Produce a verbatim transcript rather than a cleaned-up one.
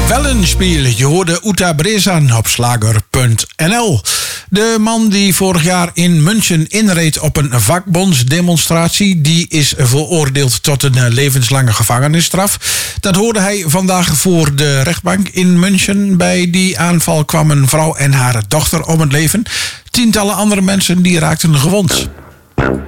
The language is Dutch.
Wellenspiel, je hoorde Uta Brezan op slager punt n l. De man die vorig jaar in München inreed op een vakbondsdemonstratie, die is veroordeeld tot een levenslange gevangenisstraf. Dat hoorde hij vandaag voor de rechtbank in München. Bij die aanval kwam een vrouw en haar dochter om het leven. Tientallen andere mensen die raakten gewond.